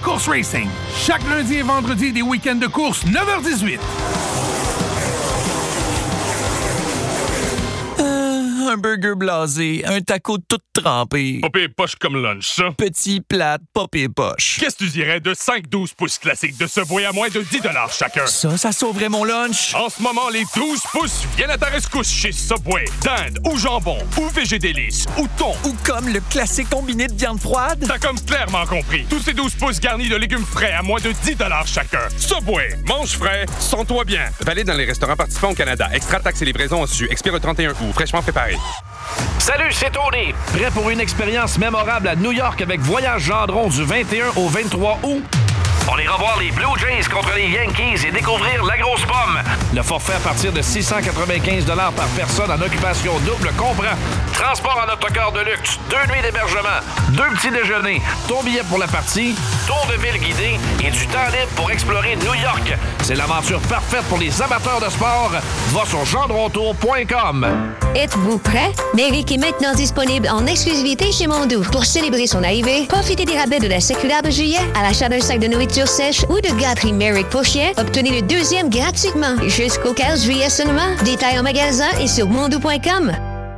Course Racing. Chaque lundi et vendredi, des week-ends de course, 9h18. Un burger blasé, un taco tout trempé. Pas pire poche comme lunch, ça. Petit plate, pas pire poche. Qu'est-ce que tu dirais de 5-12 pouces classiques de Subway à moins de 10 $ chacun? Ça sauverait mon lunch. En ce moment, les 12 pouces viennent à ta rescousse chez Subway. Dinde ou jambon ou végé délice ou thon. Ou comme le classique combiné de viande froide. T'as comme clairement compris. Tous ces 12 pouces garnis de légumes frais à moins de 10 $ chacun. Subway, mange frais, sens-toi bien. Valide dans les restaurants participants au Canada. Extra taxes et livraison au dessus. Expire le 31 août. Fraîchement préparé. Salut, c'est Tony. Prêt pour une expérience mémorable à New York avec Voyage Gendron du 21 au 23 août? On ira voir les Blue Jays contre les Yankees et découvrir la grosse pomme. Le forfait à partir de 695 $ par personne en occupation double comprend transport en autocar de luxe, 2 nuits d'hébergement, 2 petits déjeuners, ton billet pour la partie, tour de ville guidé et du temps libre pour explorer New York. C'est l'aventure parfaite pour les amateurs de sport. Va sur gendrontour.com. Êtes-vous prêt? Merrick est maintenant disponible en exclusivité chez Mondou. Pour célébrer son arrivée, profitez des rabais de la séculaire de juillet à l'achat d'un sac de nourriture sèche ou de gâterie Merrick pour chien. Obtenez le 2e gratuitement jusqu'au 15 juillet seulement. Détails en magasin et sur mondou.com.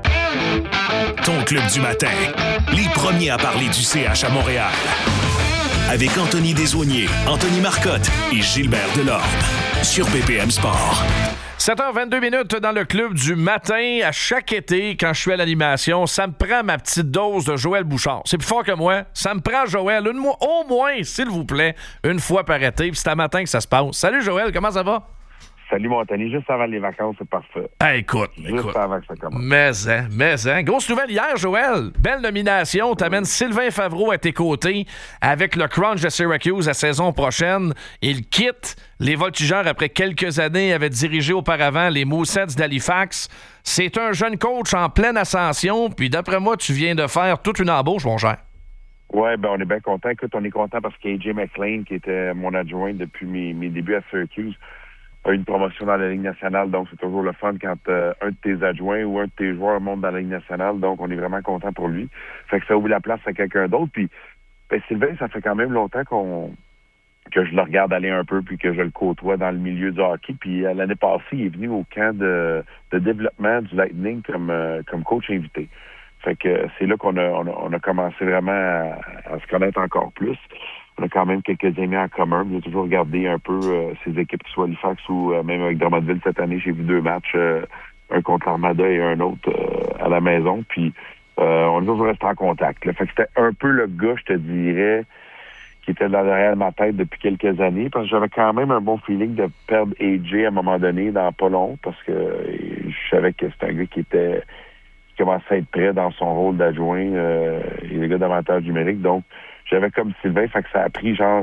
Ton club du matin. Les premiers à parler du CH à Montréal. Avec Anthony Desaulniers, Anthony Marcotte et Gilbert Delorme. Sur BPM Sport. 7h22 dans le club du matin. À chaque été, quand je suis à l'animation, ça me prend ma petite dose de Joël Bouchard. C'est plus fort que moi. Ça me prend Joël, au moins, s'il vous plaît, une fois par été. Puis c'est à matin que ça se passe. Salut Joël, comment ça va? Salut mon Anthony, juste avant les vacances, c'est parfait. Écoute. Avant que ça commence. Mais. Grosse nouvelle hier, Joël. Belle nomination. T'amènes Sylvain Favreau à tes côtés avec le Crunch de Syracuse la saison prochaine. Il quitte les Voltigeurs après quelques années. Il avait dirigé auparavant les Moussets d'Halifax. C'est un jeune coach en pleine ascension. Puis d'après moi, tu viens de faire toute une embauche, mon cher. Oui, on est bien content. Écoute, on est content parce qu'AJ McLean, qui était mon adjoint depuis mes débuts à Syracuse, a une promotion dans la Ligue nationale, donc c'est toujours le fun quand un de tes adjoints ou un de tes joueurs monte dans la Ligue nationale, donc on est vraiment content pour lui. Fait que ça ouvre la place à quelqu'un d'autre, puis Sylvain, ça fait quand même longtemps que je le regarde aller un peu, puis que je le côtoie dans le milieu du hockey, puis l'année passée, il est venu au camp de développement du Lightning comme coach invité. Fait que c'est là qu'on a commencé vraiment à se connaître encore plus. On a quand même quelques amis en commun. J'ai toujours regardé un peu ces équipes, que ce soit Halifax ou même avec Drummondville cette année. J'ai vu 2 matchs, un contre l'Armada et un autre à la maison. Puis on est toujours resté en contact. Là. Fait que c'était un peu le gars, je te dirais, qui était derrière ma tête depuis quelques années. Parce que j'avais quand même un bon feeling de perdre AJ à un moment donné dans pas long. Parce que je savais que c'était un gars qui commençait à être prêt dans son rôle d'adjoint et le gars d'avantage numérique. Donc, j'avais comme Sylvain, fait que ça a pris genre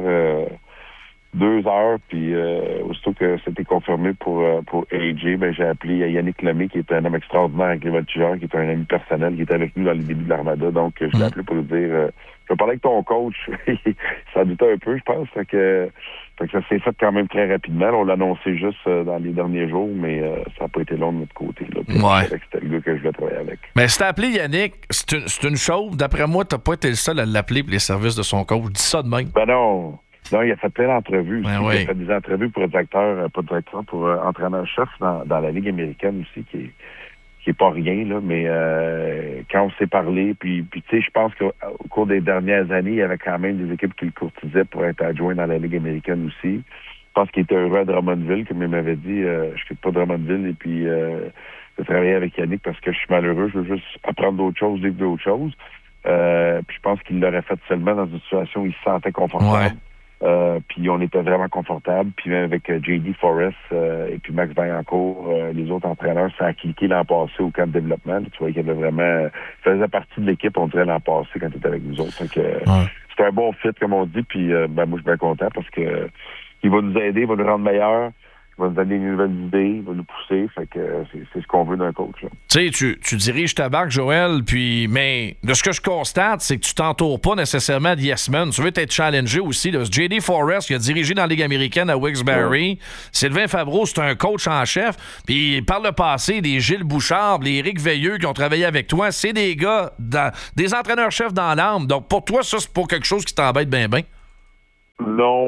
2 heures, puis aussitôt que c'était confirmé pour AJ, j'ai appelé Yannick Lemay, qui est un homme extraordinaire avec les Voltigeurs, qui est un ami personnel, qui était avec nous dans les débuts de l'Armada. Donc, je l'ai appelé pour lui dire je vais parler avec ton coach. Ça doutait un peu, je pense. Fait que ça s'est fait quand même très rapidement. On l'a annoncé juste dans les derniers jours, mais ça n'a pas été long de notre côté. Là. C'était le gars que je voulais travailler avec. Mais si t'as appelé Yannick, c'est une chose. D'après moi, t'as pas été le seul à l'appeler pour les services de son coach. Dis ça de même. Ben non. Non, il a fait plein d'entrevues. Ben Il a fait des entrevues pour pour entraîneur-chef dans la Ligue américaine aussi, qui est pas rien, là, mais quand on s'est parlé, puis tu sais, je pense qu'au cours des dernières années, il y avait quand même des équipes qui le courtisaient pour être adjoint dans la Ligue américaine aussi. Je pense qu'il était heureux à Drummondville, comme il m'avait dit, je quitte pas Drummondville et puis de travailler avec Yannick parce que je suis malheureux, je veux juste apprendre d'autres choses, vivre d'autres choses. Puis je pense qu'il l'aurait fait seulement dans une situation où il se sentait confortable. Puis on était vraiment confortable. Puis même avec J.D. Forrest et puis Max Vaillancourt, les autres entraîneurs, ça a cliqué l'an passé au camp de développement. Tu vois qu'il y avait vraiment faisait partie de l'équipe, on dirait, l'an passé quand tu étais avec nous autres. C'était un bon fit, comme on dit. Puis moi, je suis bien content parce que il va nous aider, il va nous rendre meilleurs. Il va nous donner une nouvelle idée, il va nous pousser. Fait que c'est ce qu'on veut d'un coach. Tu sais, tu diriges ta barque, Joël, mais de ce que je constate, c'est que tu t'entoures pas nécessairement de yes men. Tu veux être challengé aussi. Là. J.D. Forrest, il a dirigé dans la Ligue américaine à Wilkes-Barre. Sylvain Favreau, c'est un coach en chef. Puis par le passé, les Gilles Bouchard, les Éric Veilleux qui ont travaillé avec toi, c'est des gars, des entraîneurs-chefs dans l'âme. Donc pour toi, ça, c'est pas quelque chose qui t'embête bien. Non.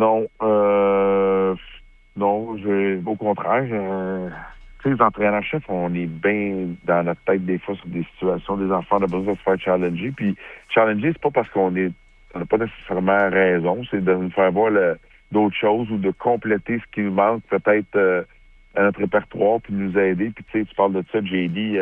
Au contraire, tu sais, les entraîneurs-chefs, on est bien dans notre tête des fois sur des situations, des enfants de besoin de se faire challenger. Puis challenger, c'est pas parce qu'on n'a pas nécessairement raison, c'est de nous faire voir d'autres choses ou de compléter ce qui nous manque peut-être à notre répertoire, puis de nous aider. Puis tu sais, tu parles de ça, JD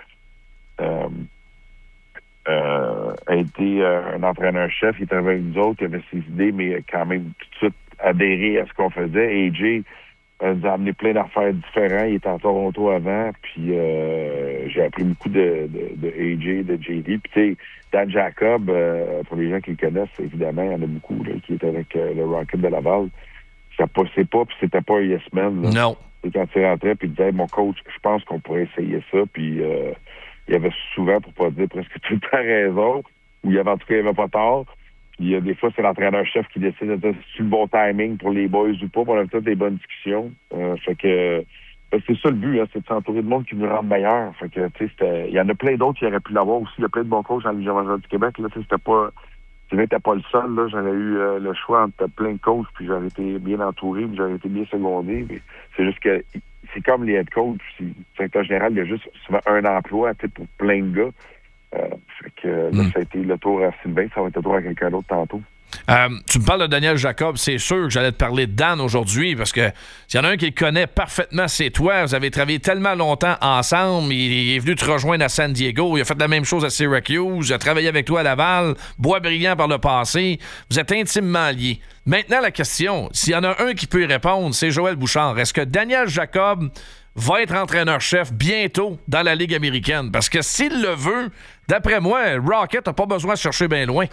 a été un entraîneur-chef, il était avec nous autres, il avait ses idées, mais quand même tout de suite adhéré à ce qu'on faisait. AJ nous a amené plein d'affaires différentes. Il était à Toronto avant, puis j'ai appris beaucoup de AJ, de JD. Puis tu sais, Dan Jacob, pour les gens qui le connaissent, évidemment, il y en a beaucoup là, qui étaient avec le Rocket de Laval. Ça passait pas, puis c'était pas un yes man. Là. Non. Et quand il rentrait, puis il disait, mon coach, je pense qu'on pourrait essayer ça, puis il y avait souvent, pour pas dire presque tout le temps raison, ou il y avait en tout cas, il n'y avait pas tort. Puis des fois, c'est l'entraîneur-chef qui décide de dire si c'est le bon timing pour les boys ou pas. On a peut-être des bonnes discussions. Fait que c'est ça le but, hein, c'est de s'entourer de monde qui nous rend meilleurs. Fait que tu sais, il y en a plein d'autres qui auraient pu l'avoir aussi. Il y a plein de bons coachs dans la Ligue majeure du Québec. Là, c'était pas le seul. Là, j'aurais eu le choix entre plein de coachs, puis j'aurais été bien entouré, puis j'aurais été bien secondé. Mais c'est juste que c'est comme les head coachs. En général, il y a juste souvent un emploi pour plein de gars. Fait que là, ça a été le tour à Sylvain, ça va être le tour à quelqu'un d'autre tantôt. Tu me parles de Daniel Jacob, c'est sûr que j'allais te parler de Dan aujourd'hui, parce que s'il y en a un qui le connaît parfaitement, c'est toi. Vous avez travaillé tellement longtemps ensemble, il est venu te rejoindre à San Diego, il a fait la même chose à Syracuse, il a travaillé avec toi à Laval, Boisbriand par le passé, vous êtes intimement liés. Maintenant, la question, s'il y en a un qui peut y répondre, c'est Joël Bouchard. Est-ce que Daniel Jacob va être entraîneur-chef bientôt dans la Ligue américaine? Parce que s'il le veut, d'après moi, Rocket n'a pas besoin de chercher bien loin.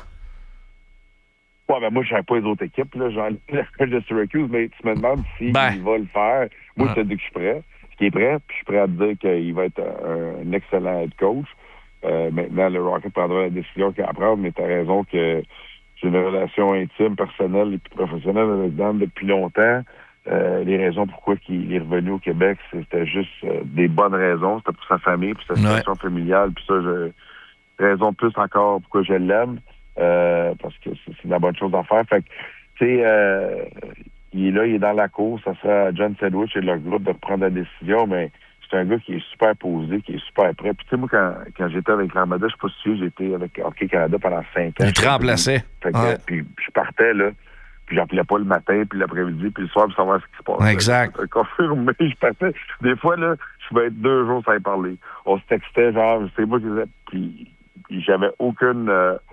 Ouais, ben moi, je ne savais pas les autres équipes. Là. J'en ai la coach de Syracuse, mais tu me demandes s'il va le faire. Moi, je te dis que je suis prêt. Qui est prêt, puis je suis prêt à te dire qu'il va être un excellent head coach. Maintenant, le Rocket prendra la décision qu'il a à prendre, mais tu as raison que j'ai une relation intime, personnelle et puis professionnelle avec Dan depuis longtemps. Les raisons pourquoi il est revenu au Québec, c'était juste des bonnes raisons. C'était pour sa famille, puis sa situation familiale. Puis ça, raison de plus encore pourquoi je l'aime. Parce que c'est la bonne chose à faire. Fait que, tu sais, il est là, il est dans la course. Ça sera à John Sedgwick et leur groupe de prendre la décision, mais c'est un gars qui est super posé, qui est super prêt. Puis, tu sais, moi, quand j'étais avec l'Armada, je sais pas si j'étais avec Hockey Canada pendant 5 ans. Il te remplaçait. Fait que, puis je partais, là. Puis j'appelais pas le matin, puis l'après-midi, puis le soir, pour savoir ce qui se passe. Exact. Confirmé, je passais. Des fois, là, je pouvais être 2 jours sans y parler. On se textait, genre, c'est moi qui disais. Puis j'avais aucune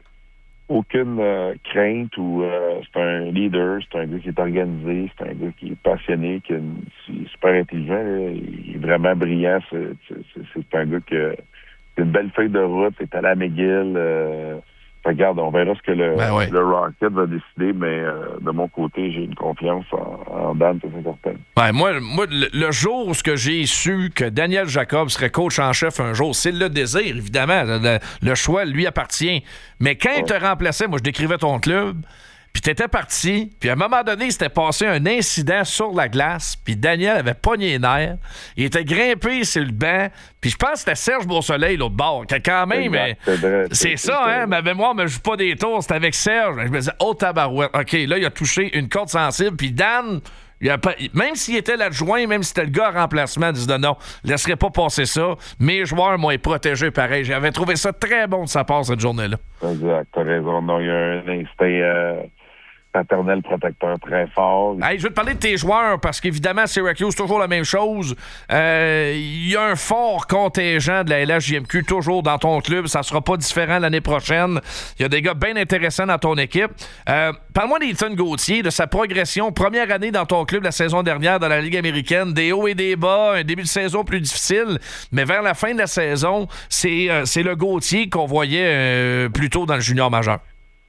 crainte ou c'est un leader, c'est un gars qui est organisé, c'est un gars qui est passionné, qui est super intelligent, là, il est vraiment brillant. C'est un gars qui a une belle feuille de route, c'est allé à McGill. Regarde, on verra ce que le Rocket va décider, mais de mon côté, j'ai une confiance en Dan, c'est certain. Ouais, moi, le jour où j'ai su que Daniel Jacob serait coach en chef un jour, c'est le désir, évidemment. Le choix lui appartient. Mais quand il te remplaçait, moi, je décrivais ton club, puis t'étais parti, puis à un moment donné, il s'était passé un incident sur la glace, puis Daniel avait pogné les nerfs, il était grimpé sur le banc, puis je pense que c'était Serge Beausoleil, l'autre bord, qui quand même, c'est ça, hein, ma mémoire me joue pas des tours, c'était avec Serge, je me disais, oh tabarouette, OK, là, il a touché une corde sensible, puis Dan, même s'il était l'adjoint, même si c'était le gars en remplacement, il disait non, laisserait pas passer ça, mes joueurs m'ont protégé pareil, j'avais trouvé ça très bon de sa part, cette journée-là. Exact, t'as raison, non, il y a un instinct... paternel protecteur très fort. Hey, je veux te parler de tes joueurs parce qu'évidemment, Syracuse, toujours la même chose. Il y a un fort contingent de la LHJMQ toujours dans ton club. Ça sera pas différent l'année prochaine. Il y a des gars bien intéressants dans ton équipe. Parle-moi d'Ethan Gauthier, de sa progression. Première année dans ton club la saison dernière dans la Ligue américaine. Des hauts et des bas, un début de saison plus difficile. Mais vers la fin de la saison, c'est le Gauthier qu'on voyait plus tôt dans le junior majeur.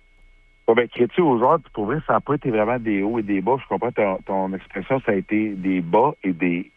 Crées-tu aux joueurs, pour vrai, ça n'a pas été vraiment des hauts et des bas. Je comprends ton expression, ça a été des bas et des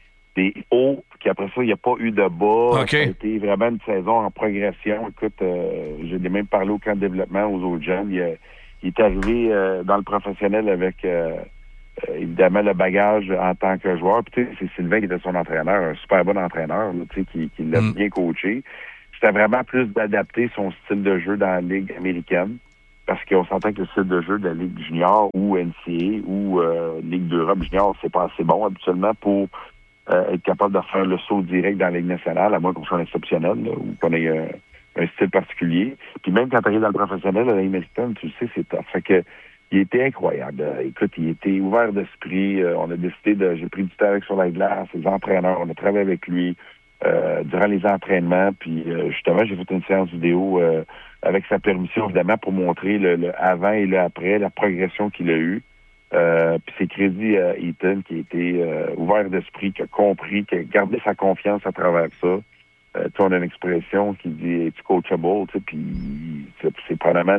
hauts, puis après ça, il n'y a pas eu de bas. Okay. Ça a été vraiment une saison en progression. Écoute, j'ai même parlé au camp de développement aux autres jeunes. Il est arrivé dans le professionnel avec, évidemment, le bagage en tant que joueur. Puis tu sais, c'est Sylvain qui était son entraîneur, un super bon entraîneur, tu sais, qui l'a bien coaché. C'était vraiment plus d'adapter son style de jeu dans la Ligue américaine. parce qu'on s'entend que le style de jeu de la Ligue junior ou NCAA ou Ligue d'Europe junior, c'est pas assez bon habituellement pour être capable de faire le saut direct dans la Ligue nationale, à moins qu'on soit un exceptionnel là, ou qu'on ait un style particulier. Puis même quand tu arrives dans le professionnel, à la Ligue américaine, tu le sais, c'est tough. Fait que il était incroyable. Écoute, il était ouvert d'esprit. On a décidé j'ai pris du temps avec sur la glace, les entraîneurs, on a travaillé avec lui durant les entraînements. Puis justement, j'ai fait une séance vidéo avec sa permission, évidemment, pour montrer le avant et le après, la progression qu'il a eue. Puis c'est crédit à Ethan qui a été ouvert d'esprit, qui a compris, qui a gardé sa confiance à travers ça. On a une expression qui dit « it's coachable », puis c'est probablement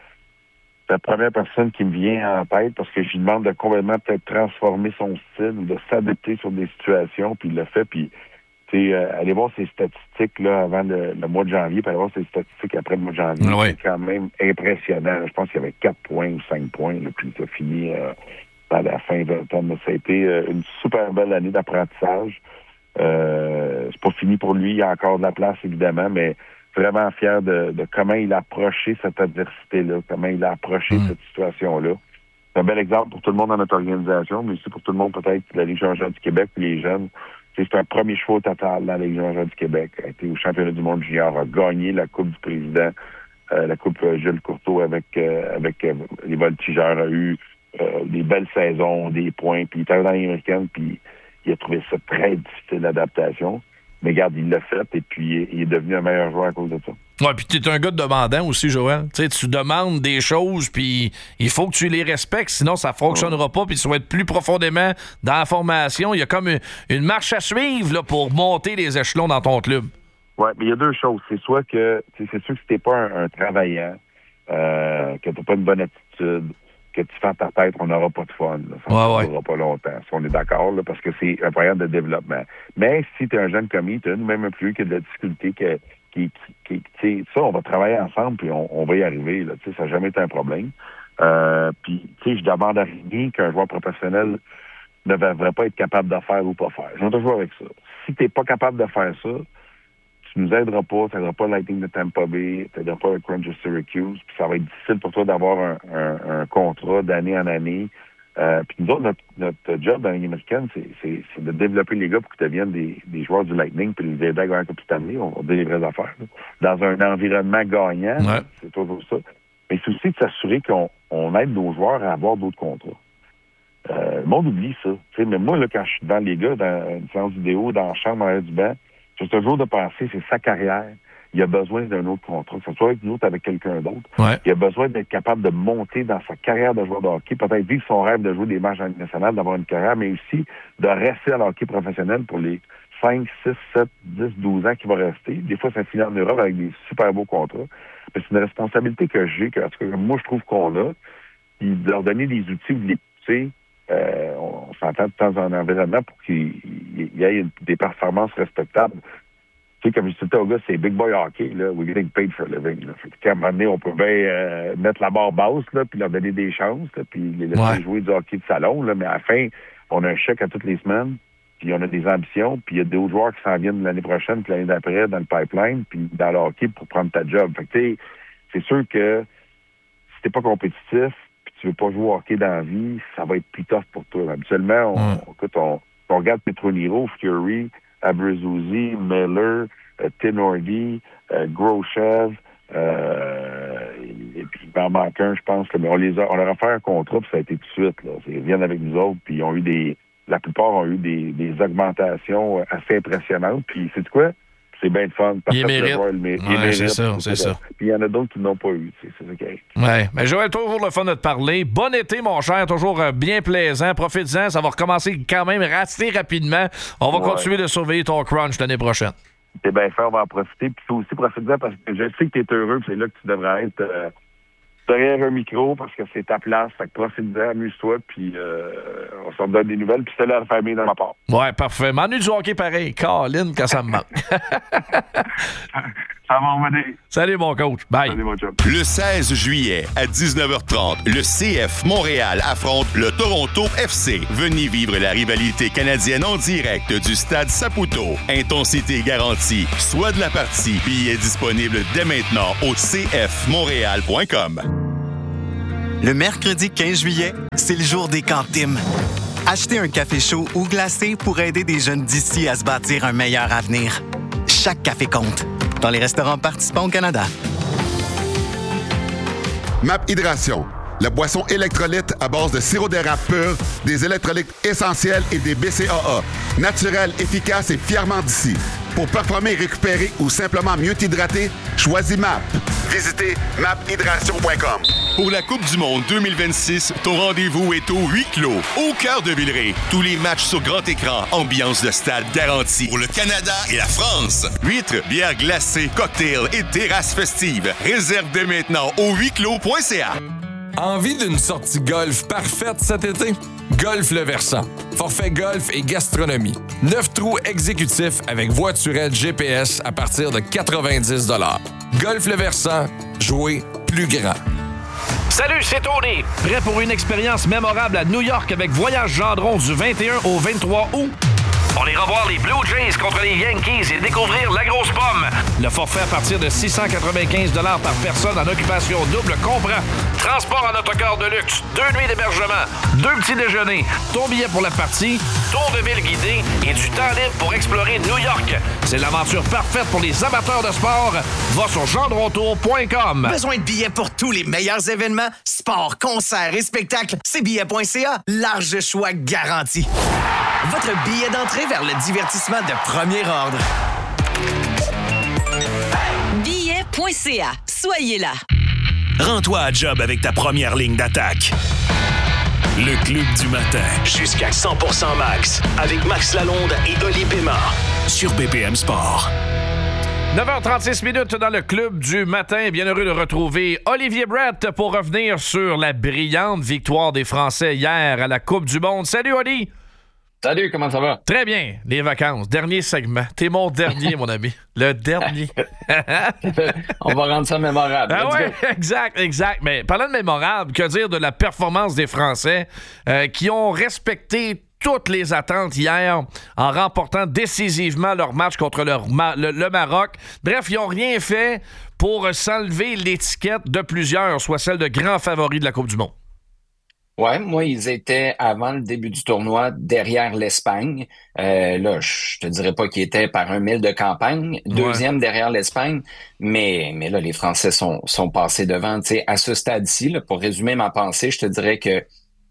la première personne qui me vient en tête parce que je lui demande de complètement peut-être transformer son style, de s'adapter sur des situations, puis il le fait, puis allez voir ses statistiques là avant le mois de janvier, puis allez voir ses statistiques après le mois de janvier. Oui. C'est quand même impressionnant. Je pense qu'il y avait 4 points ou 5 points, là, puis ça finit à la fin de l'automne. Ça a été une super belle année d'apprentissage. C'est pas fini pour lui, il y a encore de la place, évidemment, mais vraiment fier de comment il a approché cette adversité-là, comment il a approché cette situation-là. C'est un bel exemple pour tout le monde dans notre organisation, mais aussi pour tout le monde, peut-être, la Ligue junior du Québec, puis les jeunes. C'est un premier choix total dans la Ligue junior du Québec. A été au championnat du monde junior, a gagné la Coupe du Président, la Coupe Jules Courteau avec les Voltigeurs, a eu des belles saisons, des points, puis il est arrivé dans la Ligue américaine, puis il a trouvé ça très difficile d'adaptation. Mais regarde, il l'a fait et puis il est devenu un meilleur joueur à cause de ça. Ouais, puis tu es un gars de demandant aussi, Joël. Tu sais, tu demandes des choses, puis il faut que tu les respectes, sinon ça fonctionnera pas, puis tu vas être plus profondément dans la formation. Il y a comme une marche à suivre là, pour monter les échelons dans ton club. Oui, mais il y a deux choses. C'est soit que, c'est sûr que si t'es pas un travaillant, que t'as pas une bonne attitude, que tu fais ta tête, on n'aura pas de fun. Là. Ça ne durera pas longtemps, si on est d'accord, là, parce que c'est un programme de développement. Mais si tu es un jeune commis, tu as même un plus qui a de la difficulté, ça, on va travailler ensemble, puis on va y arriver. Là, ça n'a jamais été un problème. Puis, je demande à rien qu'un joueur professionnel ne devrait pas être capable de faire ou pas faire. Je vais toujours avec ça. Si tu n'es pas capable de faire ça, tu nous aideras pas, tu n'aideras pas le Lightning de Tampa Bay, tu n'aideras pas le Crunch de Syracuse, puis ça va être difficile pour toi d'avoir un contrat d'année en année. Puis nous autres, notre job dans la Ligue américaine, c'est de développer les gars pour qu'ils deviennent des joueurs du Lightning, puis les aider à gagner la Coupe Stanley. On va dire les vraies affaires. Là. Dans un environnement gagnant, c'est toujours ça. Mais c'est aussi de s'assurer qu'on aide nos joueurs à avoir d'autres contrats. Le monde oublie ça. T'sais, mais moi, là, quand je suis devant les gars, dans une séance vidéo, dans la chambre, en arrière du banc, j'ai toujours de penser, c'est sa carrière. Il a besoin d'un autre contrat, que ce soit avec nous autres, avec quelqu'un d'autre. Ouais. Il a besoin d'être capable de monter dans sa carrière de joueur de hockey, peut-être vivre son rêve de jouer des matchs en Ligue nationale, d'avoir une carrière, mais aussi de rester à l'hockey professionnel pour les 5, 6, 7, 10, 12 ans qu'il va rester. Des fois, ça finit en Europe avec des super beaux contrats. Mais c'est une responsabilité que j'ai, en tout cas, moi, je trouve qu'on a, puis de leur donner des outils ou de les pousser. On s'entend dans un environnement pour qu'il y ait des performances respectables. Tu sais, comme je disais au gars, c'est big boy hockey, là. We're getting paid for a living, là. Fait qu'à un moment donné, on peut bien mettre la barre basse, là, puis leur donner des chances, là, puis les laisser jouer du hockey de salon, là. Mais à la fin, on a un chèque à toutes les semaines, puis on a des ambitions, puis il y a d'autres joueurs qui s'en viennent l'année prochaine, puis l'année d'après, dans le pipeline, puis dans le hockey pour prendre ta job. Fait que, tu sais, c'est sûr que si t'es pas compétitif, tu veux pas jouer au hockey dans la vie, ça va être plus tough pour toi. Habituellement, on regarde Petroniro, Fury, Abruzzese, Miller, Tenordi, Groshev, et puis il m'en manque un, je pense. Mais on leur a fait un contrat, puis ça a été tout de suite. Là. Ils viennent avec nous autres, puis la plupart ont eu des augmentations assez impressionnantes. Puis c'est quoi? C'est bien de fun. Il mérite. C'est ça. Puis il y en a d'autres qui n'ont pas eu. C'est ça qui arrive. Ouais. Mais Joël, toujours le fun de te parler. Bon été, mon cher. Toujours bien plaisant. Profite-en. Ça va recommencer quand même assez rapidement. On va continuer de surveiller ton crunch l'année prochaine. T'es bien fait. On va en profiter. Puis toi aussi, profite-en parce que je sais que t'es heureux. C'est là que tu devrais être derrière un micro parce que c'est ta place. Fait que profite-en, amuse-toi. Puis on s'en donne des nouvelles. Puis salut à la famille de ma part. Ouais, parfait. M'ennuie du hockey pareil. Caroline, quand ça me manque. Ça va, on va dire. Salut, mon coach. Bye. Salut, mon chum. Le 16 juillet, à 19h30, le CF Montréal affronte le Toronto FC. Venez vivre la rivalité canadienne en direct du stade Saputo. Intensité garantie. Soit de la partie. Billets disponibles dès maintenant au cfmontréal.com. Le mercredi 15 juillet, c'est le jour des cantines. Achetez un café chaud ou glacé pour aider des jeunes d'ici à se bâtir un meilleur avenir. Chaque café compte. Dans les restaurants participants au Canada. MAP Hydration. La boisson électrolyte à base de sirop d'érable pur, des électrolytes essentiels et des BCAA. Naturel, efficace et fièrement d'ici. Pour performer, récupérer ou simplement mieux t'hydrater, choisis MAP. Visitez maphydration.com. Pour la Coupe du monde 2026, ton rendez-vous est au huis clos, au cœur de Villeray. Tous les matchs sur grand écran, ambiance de stade garantie. Pour le Canada et la France. Huîtres, bières glacées, cocktails et terrasses festives. Réserve dès maintenant au huisclos.ca. Envie d'une sortie golf parfaite cet été? Golf Le Versant. Forfait golf et gastronomie. 9 trous exécutifs avec voiturette GPS à partir de 90 $. Golf Le Versant. Jouer plus grand. Salut, c'est Tony. Prêt pour une expérience mémorable à New York avec Voyage Gendron du 21 au 23 août? On ira voir les Blue Jays contre les Yankees et découvrir la grosse pomme. Le forfait à partir de 695 $ par personne en occupation double comprend transport en autocar de luxe, 2 nuits d'hébergement, 2 petits déjeuners, ton billet pour la partie, tour de ville guidé et du temps libre pour explorer New York. C'est l'aventure parfaite pour les amateurs de sport. Va sur gendrontour.com. Besoin de billets pour tous les meilleurs événements, sports, concerts et spectacles? C'est billets.ca. Large choix garanti. Votre billet d'entrée vers le divertissement de premier ordre. Billets.ca. Soyez là. Rends-toi à job avec ta première ligne d'attaque. Le Club du matin. Jusqu'à 100% max. Avec Max Lalonde et Oli Pema. Sur BPM Sport. 9h36 dans le Club du matin. Bien heureux de retrouver Olivier Brett pour revenir sur la brillante victoire des Français hier à la Coupe du monde. Salut, Oli! Salut, comment ça va? Très bien. Les vacances. Dernier segment. T'es mon dernier, mon ami. Le dernier. On va rendre ça mémorable. Ah ouais, exact. Mais parlant de mémorable, que dire de la performance des Français qui ont respecté toutes les attentes hier en remportant décisivement leur match contre le Maroc. Bref, ils n'ont rien fait pour s'enlever l'étiquette de plusieurs, soit celle de grands favoris de la Coupe du monde. Ouais, moi, ils étaient, avant le début du tournoi, derrière l'Espagne. Là, je te dirais pas qu'ils étaient par un mille de campagne. Deuxième derrière l'Espagne. Mais là, les Français sont passés devant. Tu sais, à ce stade-ci, là, pour résumer ma pensée, je te dirais que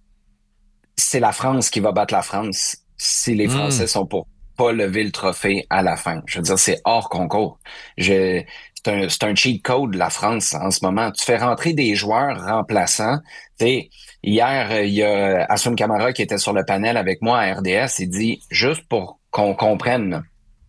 c'est la France qui va battre la France si les Français sont pour pas lever le trophée à la fin. Je veux dire, c'est hors concours. C'est un cheat code, la France, en ce moment. Tu fais rentrer des joueurs remplaçants. Tu sais, hier, il y a Hassoun Camara qui était sur le panel avec moi à RDS. Il dit, juste pour qu'on comprenne,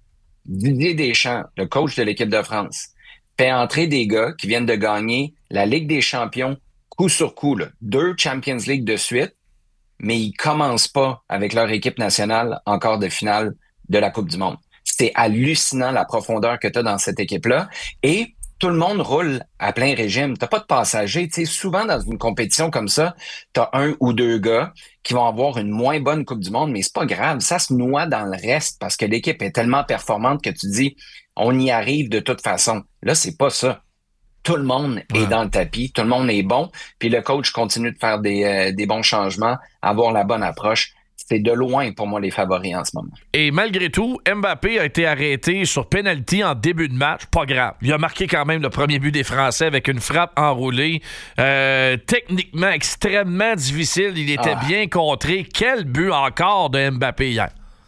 Didier Deschamps, le coach de l'équipe de France, fait entrer des gars qui viennent de gagner la Ligue des champions coup sur coup, là, 2 Champions League de suite, mais ils commencent pas avec leur équipe nationale en quart de finale de la Coupe du monde. C'est hallucinant la profondeur que tu as dans cette équipe-là. Et tout le monde roule à plein régime. T'as pas de passagers. Tu sais, souvent dans une compétition comme ça, t'as 1 ou 2 gars qui vont avoir une moins bonne Coupe du monde, mais c'est pas grave. Ça se noie dans le reste parce que l'équipe est tellement performante que tu dis, on y arrive de toute façon. Là, c'est pas ça. Tout le monde est dans le tapis, tout le monde est bon, puis le coach continue de faire des bons changements, avoir la bonne approche. C'est de loin, pour moi, les favoris en ce moment. Et malgré tout, Mbappé a été arrêté sur penalty en début de match. Pas grave. Il a marqué quand même le premier but des Français avec une frappe enroulée. Techniquement, extrêmement difficile. Il était bien contré. Quel but encore de Mbappé hier?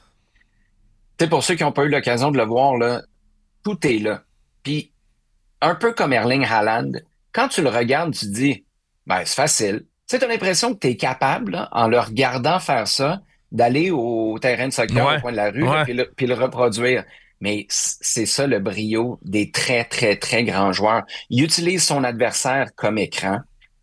Tu sais, pour ceux qui n'ont pas eu l'occasion de le voir, là, tout est là. Puis, un peu comme Erling Haaland, quand tu le regardes, tu te dis, ben, c'est facile. Tu sais, t'as l'impression que t'es capable, là, en le regardant faire ça, d'aller au terrain de soccer au coin de la rue, là, puis le reproduire. Mais c'est ça le brio des très, très, très grands joueurs. Il utilise son adversaire comme écran.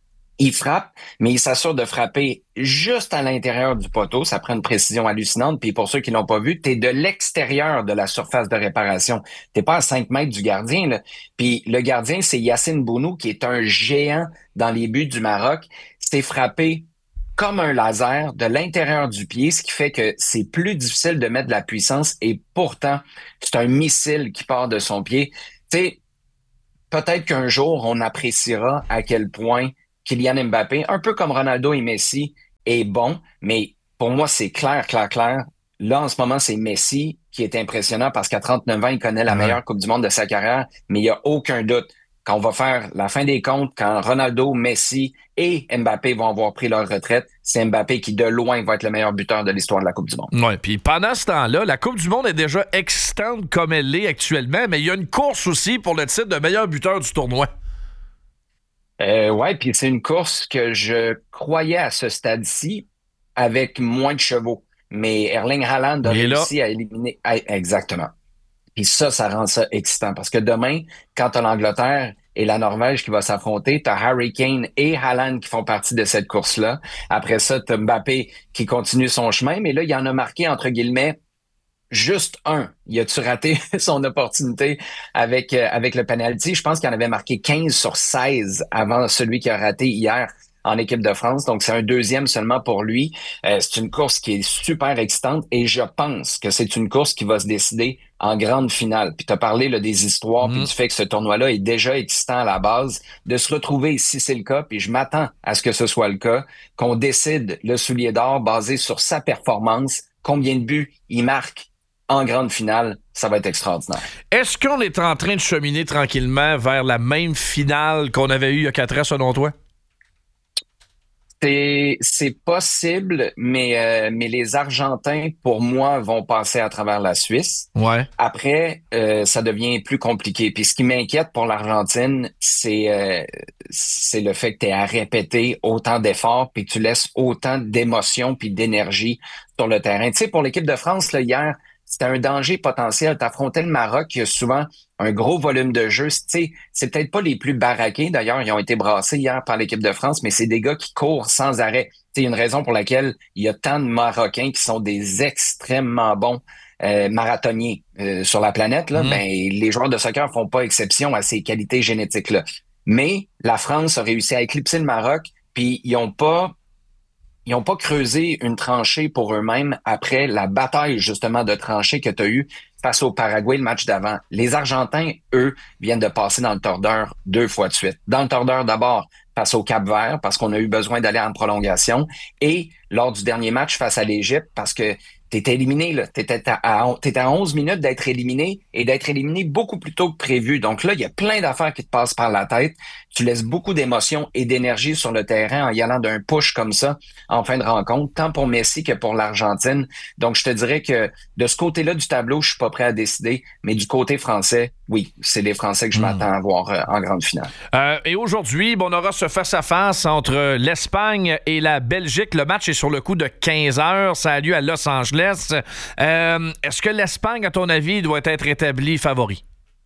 Il frappe, mais il s'assure de frapper juste à l'intérieur du poteau. Ça prend une précision hallucinante. Puis pour ceux qui l'ont pas vu, t'es de l'extérieur de la surface de réparation. T'es pas à 5 mètres du gardien, là. Puis le gardien, c'est Yacine Bounou, qui est un géant dans les buts du Maroc. C'est frappé comme un laser de l'intérieur du pied, ce qui fait que c'est plus difficile de mettre de la puissance et pourtant, c'est un missile qui part de son pied. Tu sais, peut-être qu'un jour, on appréciera à quel point Kylian Mbappé, un peu comme Ronaldo et Messi, est bon, mais pour moi, c'est clair. Là, en ce moment, c'est Messi qui est impressionnant parce qu'à 39 ans, il connaît la meilleure Coupe du Monde de sa carrière, mais il n'y a aucun doute. Quand on va faire la fin des comptes, quand Ronaldo, Messi et Mbappé vont avoir pris leur retraite, c'est Mbappé qui, de loin, va être le meilleur buteur de l'histoire de la Coupe du Monde. Oui, puis pendant ce temps-là, la Coupe du Monde est déjà excitante comme elle l'est actuellement, mais il y a une course aussi pour le titre de meilleur buteur du tournoi. Oui, puis c'est une course que je croyais à ce stade-ci avec moins de chevaux. Mais Erling Haaland a réussi à éliminer... Exactement. Puis ça rend ça excitant. Parce que demain, quand tu as l'Angleterre et la Norvège qui va s'affronter, tu as Harry Kane et Haaland qui font partie de cette course-là. Après ça, tu as Mbappé qui continue son chemin. Mais là, il en a marqué, entre guillemets, juste un. Il a-tu raté son opportunité avec le penalty? Je pense qu'il en avait marqué 15 sur 16 avant celui qui a raté hier en équipe de France. Donc, c'est un deuxième seulement pour lui. C'est une course qui est super excitante et je pense que c'est une course qui va se décider en grande finale. Puis tu as parlé là, des histoires puis du fait que ce tournoi-là est déjà excitant à la base. De se retrouver, si c'est le cas, puis je m'attends à ce que ce soit le cas, qu'on décide le soulier d'or basé sur sa performance, combien de buts il marque en grande finale, ça va être extraordinaire. Est-ce qu'on est en train de cheminer tranquillement vers la même finale qu'on avait eue il y a 4 ans, selon toi? C'est possible, mais les Argentins, pour moi, vont passer à travers la Suisse. Ouais. Après, ça devient plus compliqué. Puis ce qui m'inquiète pour l'Argentine, c'est le fait que tu aies à répéter autant d'efforts puis que tu laisses autant d'émotions puis d'énergie sur le terrain. Tu sais, pour l'équipe de France, là, hier, c'était un danger potentiel. T'affrontais le Maroc qui a souvent un gros volume de jeu. Tu sais, c'est peut-être pas les plus baraqués. D'ailleurs, ils ont été brassés hier par l'équipe de France, mais c'est des gars qui courent sans arrêt. Tu sais, il y a une raison pour laquelle il y a tant de Marocains qui sont des extrêmement bons marathoniens sur la planète. Là, ben, les joueurs de soccer font pas exception à ces qualités génétiques-là. Mais la France a réussi à éclipser le Maroc, puis ils ont pas creusé une tranchée pour eux-mêmes après la bataille, justement, de tranchée que tu as eue face au Paraguay le match d'avant. Les Argentins, eux, viennent de passer dans le tordeur 2 fois de suite. Dans le tordeur, d'abord, face au Cap-Vert, parce qu'on a eu besoin d'aller en prolongation, et lors du dernier match face à l'Égypte, parce que t'étais éliminé, là. T'étais à 11 minutes d'être éliminé et d'être éliminé beaucoup plus tôt que prévu. Donc là, il y a plein d'affaires qui te passent par la tête. Tu laisses beaucoup d'émotions et d'énergie sur le terrain en y allant d'un push comme ça en fin de rencontre, tant pour Messi que pour l'Argentine. Donc, je te dirais que de ce côté-là du tableau, je suis pas prêt à décider, mais du côté français, oui, c'est les Français que je m'attends à voir en grande finale. Et aujourd'hui, on aura ce face-à-face entre l'Espagne et la Belgique. Le match est sur le coup de 15 heures. Ça a lieu à Los Angeles. Est-ce que l'Espagne, à ton avis, doit être établie favori?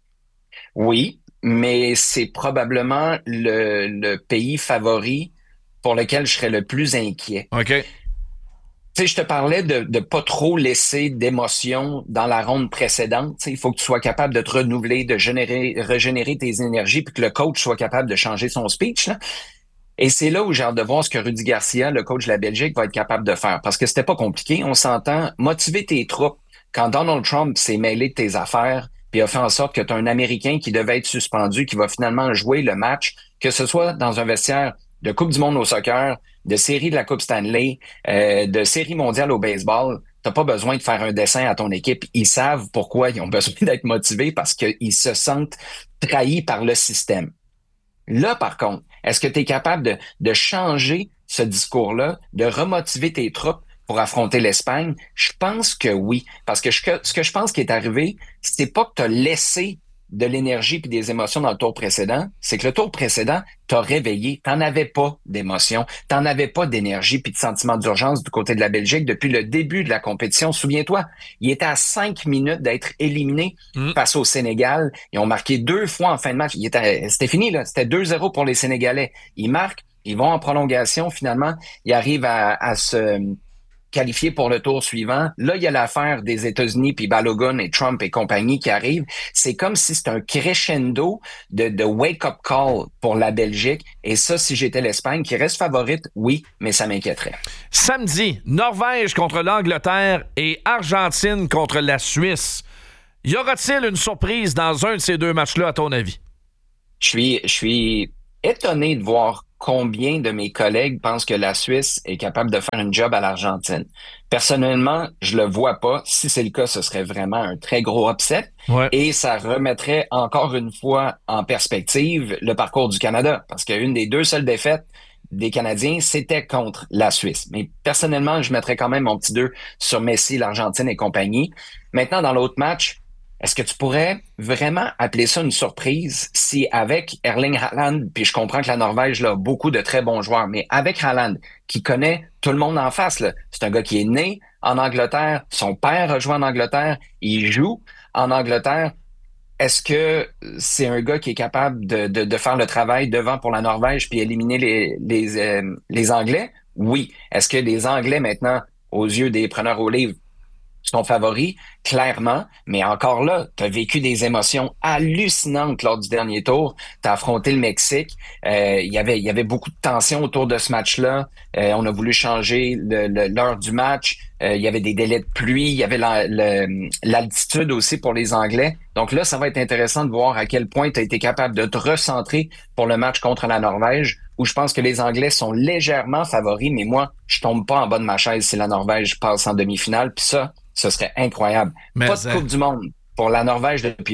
Oui, mais c'est probablement le pays favori pour lequel je serais le plus inquiet. OK. Tu sais, je te parlais de pas trop laisser d'émotion dans la ronde précédente. Tu sais, il faut que tu sois capable de te renouveler, de régénérer tes énergies, puis que le coach soit capable de changer son speech, là. Et c'est là où j'ai hâte de voir ce que Rudy Garcia, le coach de la Belgique, va être capable de faire. Parce que c'était pas compliqué. On s'entend, motiver tes troupes. Quand Donald Trump s'est mêlé de tes affaires, puis a fait en sorte que tu as un Américain qui devait être suspendu, qui va finalement jouer le match, que ce soit dans un vestiaire de Coupe du monde au soccer, de série de la Coupe Stanley, de série mondiale au baseball, t'as pas besoin de faire un dessin à ton équipe. Ils savent pourquoi ils ont besoin d'être motivés parce qu'ils se sentent trahis par le système. Là, par contre, est-ce que tu es capable de changer ce discours-là, de remotiver tes troupes pour affronter l'Espagne? Je pense que oui. Parce que ce que je pense qui est arrivé, c'est pas que tu as laissé de l'énergie puis des émotions dans le tour précédent, c'est que le tour précédent t'a réveillé. T'en avais pas d'émotion, t'en avais pas d'énergie puis de sentiment d'urgence du côté de la Belgique depuis le début de la compétition. Souviens-toi, il était à 5 minutes d'être éliminé face au Sénégal. Ils ont marqué 2 fois en fin de match. C'était fini, là. C'était 2-0 pour les Sénégalais. Ils marquent, ils vont en prolongation. Finalement, ils arrivent à se qualifié pour le tour suivant. Là, il y a l'affaire des États-Unis, puis Balogun et Trump et compagnie qui arrivent. C'est comme si c'était un crescendo de wake-up call pour la Belgique. Et ça, si j'étais l'Espagne, qui reste favorite, oui, mais ça m'inquiéterait. Samedi, Norvège contre l'Angleterre et Argentine contre la Suisse. Y aura-t-il une surprise dans un de ces 2 matchs-là, à ton avis? Je suis étonné de voir combien de mes collègues pensent que la Suisse est capable de faire une job à l'Argentine. Personnellement, je le vois pas. Si c'est le cas, ce serait vraiment un très gros upset. Ouais. Et ça remettrait encore une fois en perspective le parcours du Canada. Parce qu'une des 2 seules défaites des Canadiens, c'était contre la Suisse. Mais personnellement, je mettrais quand même mon petit 2 sur Messi, l'Argentine et compagnie. Maintenant, dans l'autre match, est-ce que tu pourrais vraiment appeler ça une surprise si avec Erling Haaland, puis je comprends que la Norvège là, a beaucoup de très bons joueurs, mais avec Haaland, qui connaît tout le monde en face, là, c'est un gars qui est né en Angleterre, son père a joué en Angleterre, il joue en Angleterre. Est-ce que c'est un gars qui est capable de faire le travail devant pour la Norvège puis éliminer les Anglais? Oui. Est-ce que les Anglais, maintenant, aux yeux des preneurs au livre, sont favoris? Clairement. Mais encore là, tu as vécu des émotions hallucinantes lors du dernier tour. Tu as affronté le Mexique. Il y avait beaucoup de tension autour de ce match-là. On a voulu changer l'heure du match. Il y avait des délais de pluie. Il y avait l'altitude aussi pour les Anglais. Donc là, ça va être intéressant de voir à quel point tu as été capable de te recentrer pour le match contre la Norvège, où je pense que les Anglais sont légèrement favoris, mais moi, je tombe pas en bas de ma chaise si la Norvège passe en demi-finale. Puis ça, ce serait incroyable. Mais pas de Coupe du Monde pour la Norvège depuis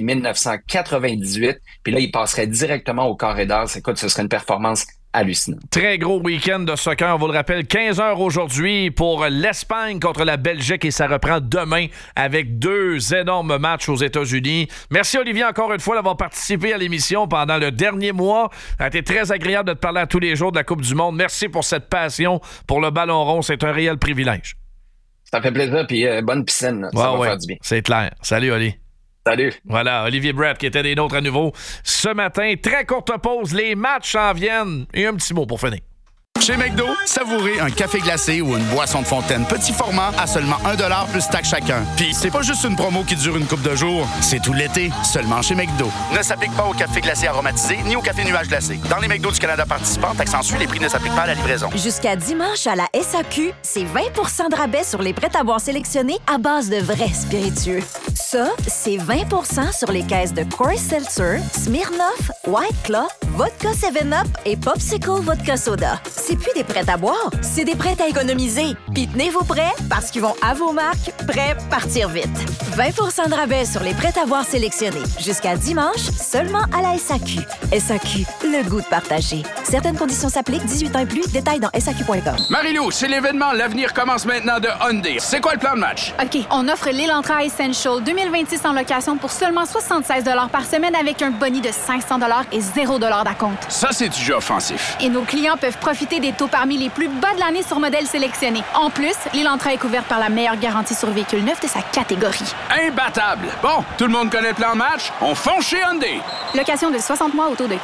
1998. Puis là, ils passeraient directement au carré d'as. Écoute, ce serait une performance hallucinante. Très gros week-end de soccer, on vous le rappelle, 15h aujourd'hui pour l'Espagne contre la Belgique et ça reprend demain avec 2 énormes matchs aux États-Unis. Merci Olivier encore une fois d'avoir participé à l'émission pendant le dernier mois. Ça a été très agréable de te parler à tous les jours de la Coupe du Monde. Merci pour cette passion pour le ballon rond, c'est un réel privilège. Ça fait plaisir, puis bonne piscine. Ça va faire du bien. C'est clair. Salut, Oli. Salut. Voilà, Olivier Brett qui était des nôtres à nouveau ce matin. Très courte pause, les matchs s'en viennent. Et un petit mot pour finir. Chez McDo, savourez un café glacé ou une boisson de fontaine petit format à seulement 1$ plus taxe chacun. Puis c'est pas juste une promo qui dure une couple de jours, c'est tout l'été, seulement chez McDo. Ne s'applique pas au café glacé aromatisé ni au café nuage glacé. Dans les McDo du Canada participants, taxe en suit, les prix ne s'appliquent pas à la livraison. Jusqu'à dimanche à la SAQ, c'est 20% de rabais sur les prêts à boire sélectionnés à base de vrais spiritueux. Ça, c'est 20% sur les caisses de Coors Seltzer, Smirnoff, White Claw, Vodka 7-Up et Popsicle Vodka Soda. C'est plus des prêts à boire, c'est des prêts à économiser. Puis tenez vos prêts parce qu'ils vont à vos marques, prêts partir vite. 20% de rabais sur les prêts à boire sélectionnés. Jusqu'à dimanche, seulement à la SAQ. SAQ, le goût de partager. Certaines conditions s'appliquent, 18 ans et plus. Détails dans SAQ.com. Marie-Lou, c'est l'événement L'avenir commence maintenant de Hyundai. C'est quoi le plan de match? OK, on offre l'Elantra Essential 2026 en location pour seulement 76 $ par semaine avec un boni de 500 $ et 0 $ d'acompte. Ça, c'est du jeu offensif. Et nos clients peuvent profiter des taux parmi les plus bas de l'année sur modèles sélectionnés. En plus, l'Elantra est couverte par la meilleure garantie sur véhicule neuf de sa catégorie. Imbattable! Bon, tout le monde connaît le plan de match? On fonce chez Hyundai! Location de 60 mois au taux de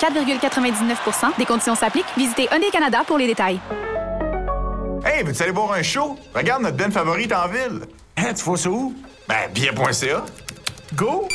4,99 %. Des conditions s'appliquent. Visitez Hyundai Canada pour les détails. Hey, veux-tu aller voir un show? Regarde notre band favorite en ville. Hein, tu vois ça où? Ben, billet.ca. Go!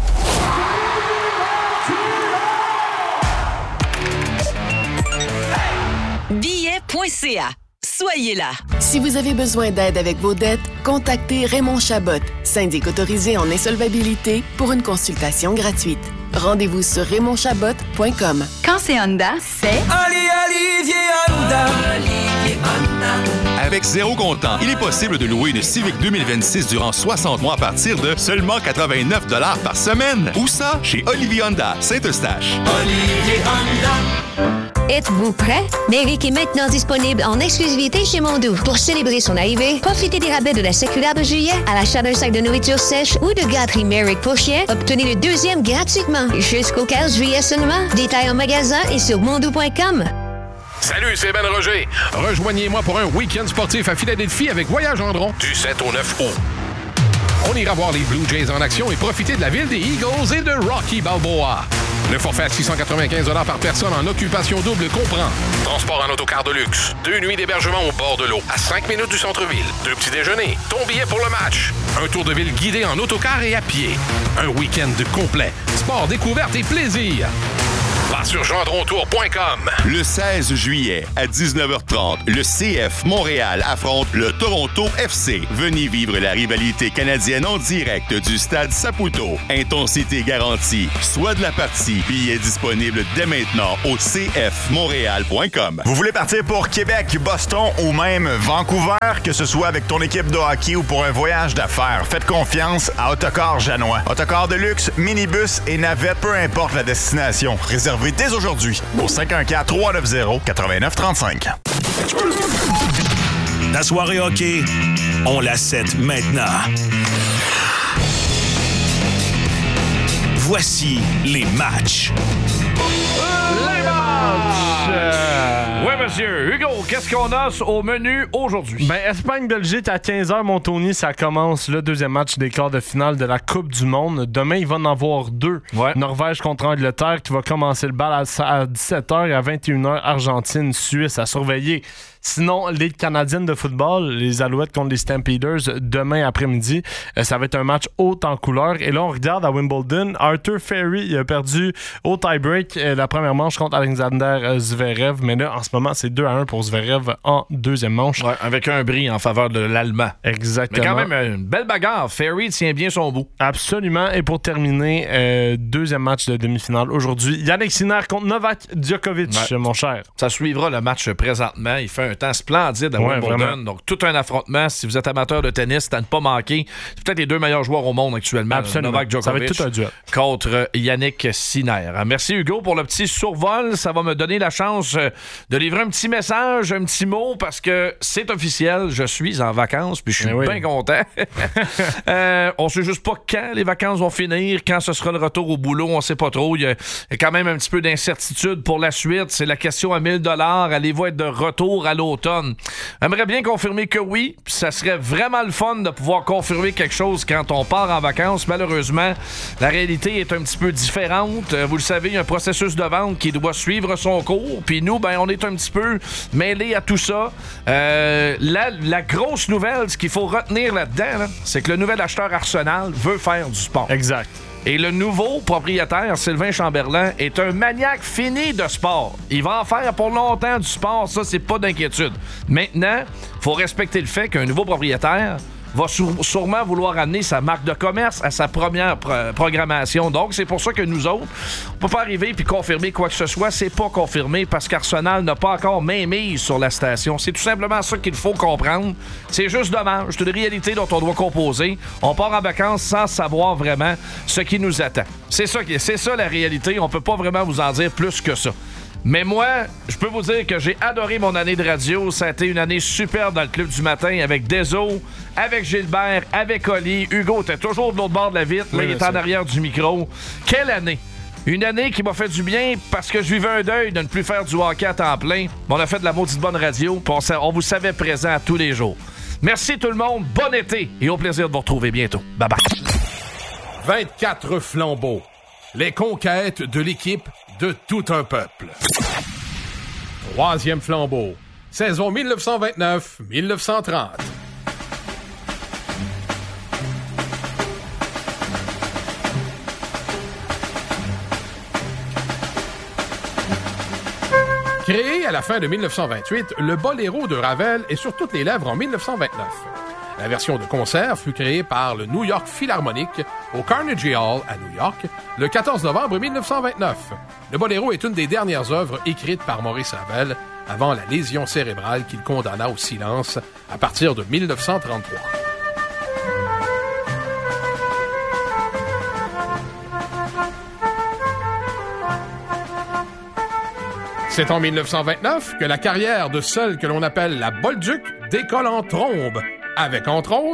Billet.ca. Soyez là. Si vous avez besoin d'aide avec vos dettes, contactez Raymond Chabot, syndic autorisé en insolvabilité, pour une consultation gratuite. Rendez-vous sur RaymondChabot.com. Quand c'est Honda, c'est... Olivier Honda. Olivier Honda. Avec zéro comptant, il est possible de louer une Civic 2026 durant 60 mois à partir de seulement 89 $ par semaine. Où ça? Chez Olivier Honda, Saint-Eustache. Olivier Honda. Êtes-vous prêt? Méric est maintenant disponible en exclusivité chez Mondou. Pour célébrer son arrivée, profitez des rabais de la sécurable juillet à l'achat d'un sac de nourriture sèche ou de gâterie Méric pour chien. Obtenez le 2e gratuitement jusqu'au 15 juillet seulement. Détails en magasin et sur mondou.com. Salut, c'est Ben Roger. Rejoignez-moi pour un week-end sportif à Philadelphie avec Voyage Gendron du 7 au 9 août. On ira voir les Blue Jays en action et profiter de la ville des Eagles et de Rocky Balboa. Le forfait à 695 $ par personne en occupation double comprend transport en autocar de luxe, 2 nuits d'hébergement au bord de l'eau, à 5 minutes du centre-ville, 2 petits déjeuners, ton billet pour le match, un tour de ville guidé en autocar et à pied, un week-end complet, sport, découverte et plaisir. Va sur gendrontour.com. Le 16 juillet, à 19h30, le CF Montréal affronte le Toronto FC. Venez vivre la rivalité canadienne en direct du stade Saputo. Intensité garantie. Soit de la partie. Billets disponibles dès maintenant au cfmontréal.com. Vous voulez partir pour Québec, Boston ou même Vancouver, que ce soit avec ton équipe de hockey ou pour un voyage d'affaires, faites confiance à Autocar Janois. Autocar de luxe, minibus et navette, peu importe la destination. Réservez dès aujourd'hui au 514-390-8935. La soirée hockey, on la set maintenant. Voici les matchs. Les matchs! Oui, monsieur. Hugo, qu'est-ce qu'on a au menu aujourd'hui? Ben, Espagne-Belgique à 15h, mon Tony, ça commence le deuxième match des quarts de finale de la Coupe du Monde. Demain, il va en avoir deux. Ouais. Norvège contre Angleterre qui va commencer le bal à 17h et à 21h, Argentine-Suisse à surveiller. Sinon, Ligue canadienne de football, les Alouettes contre les Stampeders, demain après-midi, ça va être un match haut en couleur. Et là, on regarde à Wimbledon, Arthur Ferry il a perdu au tie-break la première manche contre Alexander Zverev. Mais là, en ce moment, c'est 2-1 pour Zverev en deuxième manche. Ouais, avec un bris en faveur de l'Allemand. Exactement. Mais quand même, une belle bagarre. Ferry tient bien son bout. Absolument. Et pour terminer, deuxième match de demi-finale aujourd'hui, Jannik Sinner contre Novak Djokovic, mon cher. Ça suivra le match présentement. Il fait un temps splendide à Wimbledon. Vraiment. Donc, tout un affrontement. Si vous êtes amateur de tennis, c'est à ne pas manquer. C'est peut-être les deux meilleurs joueurs au monde actuellement. Absolument. Novak Djokovic, ça va être tout un duel. Contre Jannik Sinner. Merci Hugo pour le petit survol. Ça va me donner la chance de livrer un petit message, un petit mot, parce que c'est officiel. Je suis en vacances, puis je suis bien content. On sait juste pas quand les vacances vont finir, quand ce sera le retour au boulot, on sait pas trop. Il y a quand même un petit peu d'incertitude pour la suite. C'est la question à 1000 $. Allez-vous être de retour à l'automne? J'aimerais bien confirmer que oui, puis ça serait vraiment le fun de pouvoir confirmer quelque chose quand on part en vacances. Malheureusement, la réalité est un petit peu différente. Vous le savez, il y a un processus de vente qui doit suivre son cours, puis nous, ben, on est un petit peu mêlés à tout ça. La grosse nouvelle, ce qu'il faut retenir là-dedans, là, c'est que le nouvel acheteur Arsenal veut faire du sport. Exact. Et le nouveau propriétaire, Sylvain Chamberlain, est un maniaque fini de sport. Il va en faire pour longtemps du sport, ça, c'est pas d'inquiétude. Maintenant, il faut respecter le fait qu'un nouveau propriétaire va sûrement vouloir amener sa marque de commerce à sa première programmation. Donc, c'est pour ça que nous autres, on peut pas arriver puis confirmer quoi que ce soit. C'est pas confirmé parce qu'Arsenal n'a pas encore main mise sur la station. C'est tout simplement ça qu'il faut comprendre. C'est juste dommage. C'est une réalité dont on doit composer. On part en vacances sans savoir vraiment ce qui nous attend. C'est ça la réalité. On peut pas vraiment vous en dire plus que ça. Mais moi, je peux vous dire que j'ai adoré mon année de radio. Ça a été une année superbe dans le Club du matin avec Deso, avec Gilbert, avec Oli. Hugo était toujours de l'autre bord de la vitre. Là, il est en arrière du micro. Quelle année! Une année qui m'a fait du bien parce que je vivais un deuil de ne plus faire du hockey à temps plein. On a fait de la maudite bonne radio. On vous savait présent à tous les jours. Merci tout le monde. Bon été et au plaisir de vous retrouver bientôt. Bye bye. 24 flambeaux. Les conquêtes de l'équipe de tout un peuple. 3e flambeau. Saison 1929-1930. Créé à la fin de 1928, le boléro de Ravel est sur toutes les lèvres en 1929. La version de concert fut créée par le New York Philharmonic au Carnegie Hall à New York le 14 novembre 1929. Le boléro est une des dernières œuvres écrites par Maurice Ravel avant la lésion cérébrale qu'il condamna au silence à partir de 1933. C'est en 1929 que la carrière de celle que l'on appelle la Bolduc décolle en trombe, avec entre autres